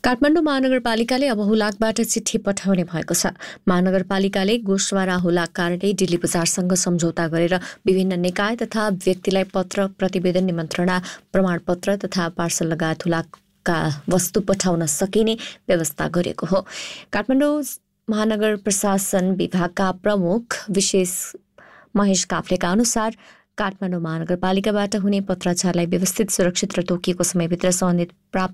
काठमाडौँ महानगरपालिकाले अब हुलाकबाट चिठी पठाउने भएको छ। महानगरपालिकाले गोश्वारा हुलाक कारणले दिल्ली बजारसँग सम्झौता गरेर विभिन्न निकाय तथा व्यक्तिलाई पत्र, प्रतिवेदन, निमन्त्रणा, प्रमाणपत्र तथा पार्सल लगायत हुलाकका वस्तु पठाउन सकिने व्यवस्था गरेको हो। काठमाडौँ महानगर प्रशासन विभागका प्रमुख विशेष महेश काफ्लेका अनुसार काठमाडौँ महानगरपालिकाबाट हुने पत्राचारलाई व्यवस्थित, सुरक्षित र तोकिएको समयभित्र सम्बन्धित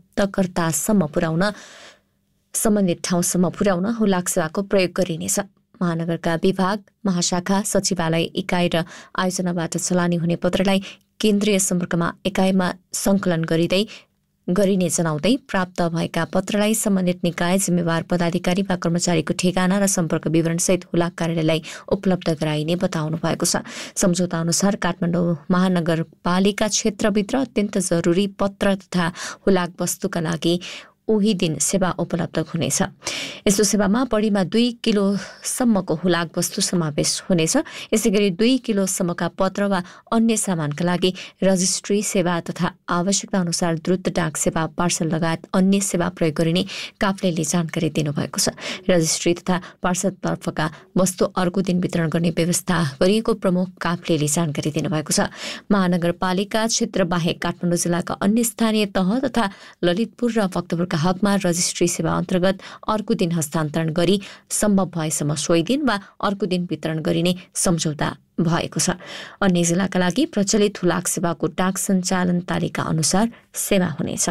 ठाउँसम्म पुर्याउन हुलाक सेवाको प्रयोग गरिनेछ। महानगरका विभाग, महाशाखा, सचिवालय इकाइ र आयोजनाबाट चलानी हुने पत्रलाई केन्द्रीय सम्पर्कमा एकाइमा सङ्कलन गरिने जनाउँदै प्राप्त भएका पत्रलाई सम्बन्धित निकाय, जिम्मेवार पदाधिकारी वा कर्मचारीको ठेगाना र सम्पर्क विवरणसहित हुलाक कार्यालयलाई उपलब्ध गराइने बताउनु भएको छ। सम्झौता अनुसार काठमाडौँ महानगरपालिका क्षेत्रभित्र अत्यन्त जरुरी पत्र तथा हुलाक वस्तुका लागि उही दिन सेवा उपलब्ध हुनेछ। यस्तो सेवामा बढीमा 2 किलोसम्मको हुलाक वस्तु समावेश हुनेछ। यसैगरी 2 किलोसम्मका पत्र वा अन्य सामानका लागि रजिस्ट्री सेवा तथा आवश्यकता अनुसार द्रुत डाक सेवा, पार्सल लगायत अन्य सेवा प्रयोग गरिने काफ्लेले जानकारी दिनुभएको छ। रजिस्ट्री तथा पार्सलतर्फका वस्तु अर्को दिन वितरण गर्ने व्यवस्था गरिएको प्रमुख काफ्लेले जानकारी दिनुभएको छ। महानगरपालिका क्षेत्र बाहेक काठमाडौँ जिल्लाका अन्य स्थानीय तह तथा ललितपुर र भक्तपुर हकमा रजिस्ट्री सेवा अन्तर्गत अर्को दिन हस्तान्तरण गरी सम्भव भएसम्म सोही दिन वा अर्को दिन वितरण गरिने सम्झौता भएको छ। अन्य जिल्लाका लागि प्रचलित हुलाक सेवाको डाक सञ्चालन तालिका अनुसार सेवा हुनेछ।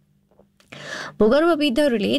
भूगर्भविदहरूले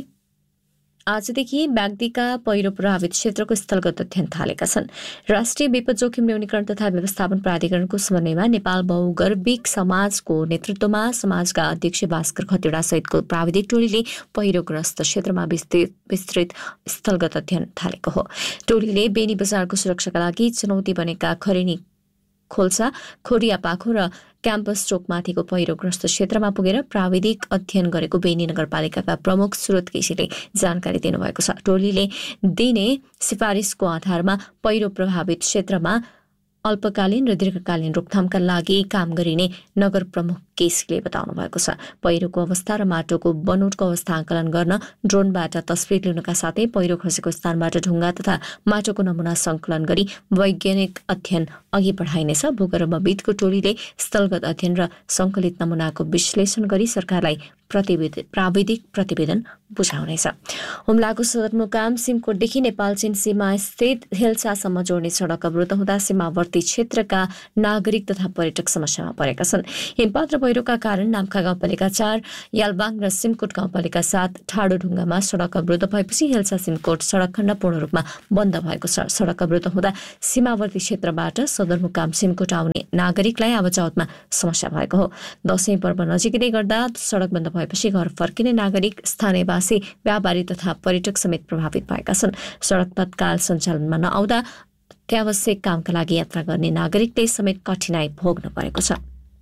आजदेखि बागदीका पहिरो प्रभावित क्षेत्रको स्थलगत अध्ययन थालेका छन्। राष्ट्रिय विपद जोखिम न्यूनीकरण तथा व्यवस्थापन प्राधिकरणको समन्वयमा नेपाल भूगर्भिक समाजको नेतृत्वमा समाजका अध्यक्ष भास्कर खतिवडा सहितको प्राविधिक टोलीले पहिरोग्रस्त क्षेत्रमा विस्तृत स्थलगत अध्ययन थालेको हो। टोलीले बेनी बजारको सुरक्षाका लागि चुनौती बनेका खरेनी खोल्सा, खोरिया पाखो र क्याम्पस चोकमाथिको पहिरोग्रस्त क्षेत्रमा पुगेर प्राविधिक अध्ययन गरेको बेनी नगरपालिकाका प्रमुख सुरत केसीले जानकारी दिनुभएको छ। टोलीले दिने सिफारिसको आधारमा पहिरो प्रभावित क्षेत्रमा अल्पकालीन र दीर्घकालीन रोकथामका लागि काम गरिने नगर प्रमुख केसीले बताउनु भएको छ। पहिरोको अवस्था र माटोको बनोटको अवस्था आकलन गर्न ड्रोनबाट तस्बिर लिनुका साथै पहिरो खसेको स्थानबाट ढुङ्गा तथा माटोको नमुना सङ्कलन गरी वैज्ञानिक अध्ययन अघि बढाइनेछ। भूगर्भविदको टोलीले स्थलगत अध्ययन र सङ्कलित नमुनाको विश्लेषण गरी सरकारलाई प्राविधिक प्रतिवेदन बुझाउनेछ। हुम्लाको सदरमुकाम सिमकोटदेखि नेपाल चीन सीमा स्थित हेल्सासम्म जोड्ने सडक अवरुद्ध हुँदा सीमावर्ती क्षेत्रका नागरिक तथा पर्यटक समस्यामा परेका छन्। हिमपात र पहिरोका कारण नाम्खा गाउँपालिका 4, यालबाङ र सिमकोट गाउँपालिका 7 ठाडो ढुङ्गामा सडक अवरुद्ध भएपछि हेल्सा सिमकोट सडक खण्ड पूर्ण रूपमा बन्द भएको छ। सडक अवरुद्ध हुँदा सीमावर्ती क्षेत्रबाट सदरमुकाम सिमकोट आउने नागरिकलाई आवतजावतमा समस्या भएको हो। दशैं पर्व नजिकै गर्दा सडक बन्द भएपछि घर फर्किने नागरिक, स्थानीयवासी, व्यापारी तथा पर्यटक समेत प्रभावित भएका छन्। सडक तत्काल सञ्चालनमा नआउँदा अत्यावश्यक कामका लागि यात्रा गर्ने नागरिकले समेत कठिनाई भोग्न परेको छ।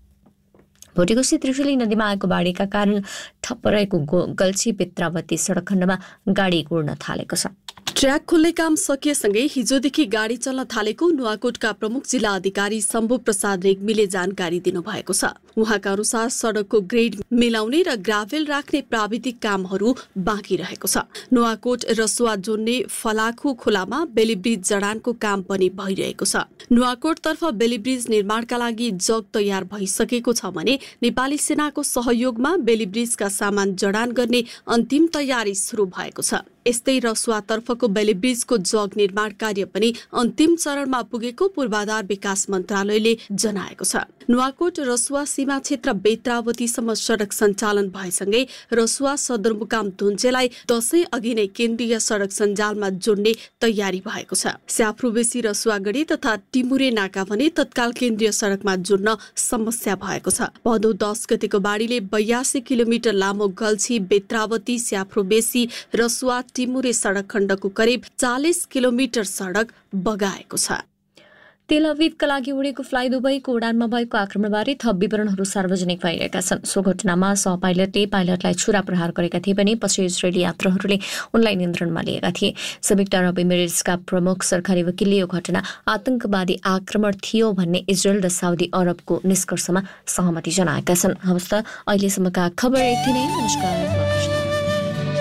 भोटेकोशी त्रिशुली नदीमा आएको बाढीका कारण ठप्प रहेको गल्छी बेत्रावती सडक खण्डमा गाडी गुड्न थालेको छ। ट्र्याक खोल्ने काम सकिएसँगै हिजोदेखि गाडी चल्न थालेको नुवाकोटका प्रमुख जिल्ला अधिकारी शम्भु प्रसाद रेग्मीले जानकारी दिनुभएको छ। उहाँका अनुसार सडकको ग्रेड मिलाउने र ग्राभेल राख्ने प्राविधिक कामहरू बाँकी रहेको छ। नुवाकोट रसुवा जोड्ने फलाखु खोलामा बेलीब्रिज जडानको काम पनि भइरहेको छ। नुवाकोटतर्फ बेलीब्रिज निर्माणका लागि जग तयार भइसकेको छ भने नेपाली सेनाको सहयोगमा बेलीब्रिजका सामान जडान गर्ने अन्तिम तयारी सुरु भएको छ। यस्तै रसुवातर्फको बेलीब्रिजको जग निर्माण कार्य पनि अन्तिम चरणमा पुगेको पूर्वाधार विकास मन्त्रालयले जनाएको छ। नुवाकोट रसुवा सीमा क्षेत्र बेत्रावतीसम्म सडक सञ्चालन भएसँगै रसुवा सदरमुकाम धुन्चेलाई दशैं अघि नै केन्द्रीय सडक सञ्जालमा जोड्ने तयारी भएको छ। स्याफ्रुबेसी रसुवागढी तथा टिमुरे नाका भने तत्काल केन्द्रीय सडकमा जोड्न समस्या भएको छ। भदौ 10 गतेको बाढीले 82 किलोमिटर लामो गल्छी बेत्रावती स्याफ्रुबेसी रसुवा टिमुरे सडक खण्डको करिब 40 किलोमिटर सडक बगाएको छ। तेल अभिवका लागि उडेको फ्लाइ दुबईको उडानमा भएको आक्रमणबारे थप विवरणहरू सार्वजनिक भइरहेका छन्। सो घटनामा सहपाइलटले पाइलटलाई छुरा प्रहार गरेका थिए भने पछि इजरायली यात्रुहरूले उनलाई नियन्त्रणमा लिएका थिए। संयुक्त अरब इमिरेट्सका प्रमुख सरकारी वकिलले यो घटना आतंकवादी आक्रमण थियो भन्ने इजरायल र साउदी अरबको निष्कर्षमा सहमति जनाएका छन्। हवस् त अहिलेसम्मका खबर यति नै। नमस्कार।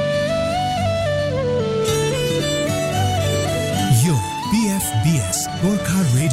PFBS Gorkha Radio